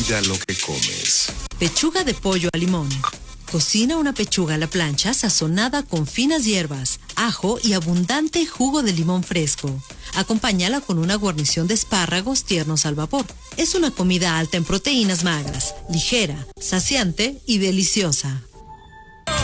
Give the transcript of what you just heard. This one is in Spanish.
Cuida lo que comes. Pechuga de pollo a limón. Cocina una pechuga a la plancha sazonada con finas hierbas, ajo y abundante jugo de limón fresco. Acompáñala con una guarnición de espárragos tiernos al vapor. Es una comida alta en proteínas magras, ligera, saciante y deliciosa.